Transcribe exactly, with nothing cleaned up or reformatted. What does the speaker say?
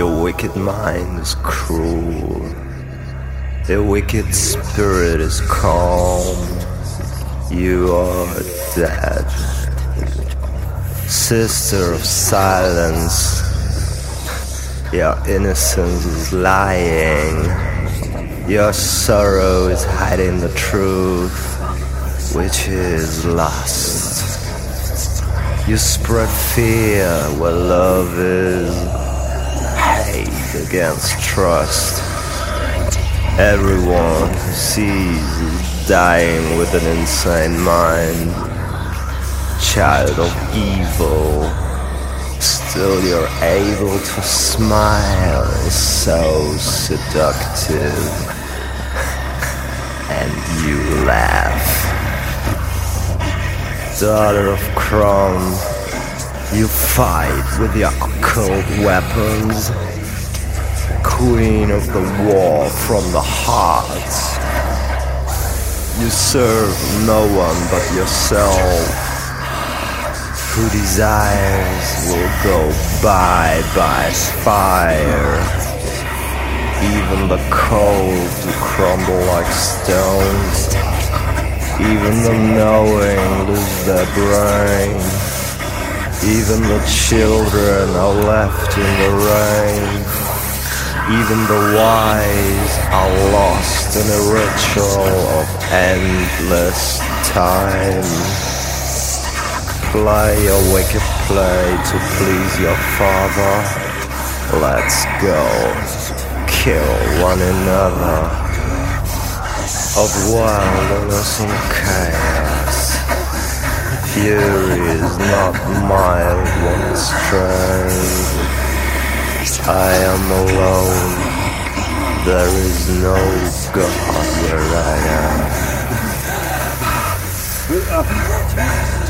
Your wicked mind is cruel. Your wicked spirit is calm. You are dead. Sister of silence, your innocence is lying. Your sorrow is hiding the truth, which is lust. You spread fear where love is, hate against trust. Everyone who sees is dying with an insane mind. Child of evil, still you're able to smile, so seductive, and you laugh. Daughter of Crom, you fight with your occult weapons. Queen of the war from the heart, you serve no one but yourself. Who desires will go by by fire. Even the cold to crumble like stones. Even the knowing lose their brain. Even the children are left in the rain. Even the wise are lost in a ritual of endless time. Play your wicked play to please your father. Let's go kill one another. Of wilderness and chaos, fury is not mild when it's strange. I am alone, there is no God where I am.